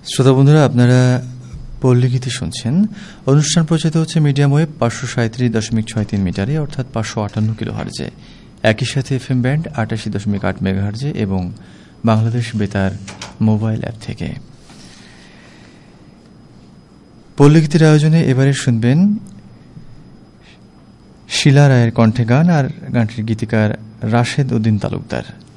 শ্রোতা বন্ধুরা, আপনারা পল্লীগীতি শুনছেন। অনুষ্ঠান প্রচারিত হচ্ছে মিডিয়াম ওয়েভ 537.63 মিটারে, অর্থাৎ 558 কিলোহার্জে। একই সাথে এফএম ব্যান্ড 88.8 মেগাহার্জে এবং বাংলাদেশ বেতার মোবাইল অ্যাপ থেকে। পল্লীগীতির আয়োজনে এবারে শুনবেন শিলা রায়ের কণ্ঠে গান, আর গানটির গীতিকার রাশেদ উদ্দিন তালুকদার।